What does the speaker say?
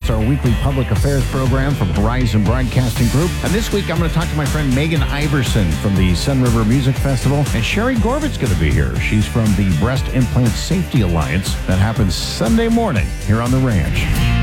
our weekly public affairs program from Horizon Broadcasting Group. And this week, I'm going to talk to my friend Megan Iverson from the Sun River Music Festival. And Sherry Gorbat's going to be here. She's from the Breast Implant Safety Alliance. That happens Sunday morning here on The Ranch.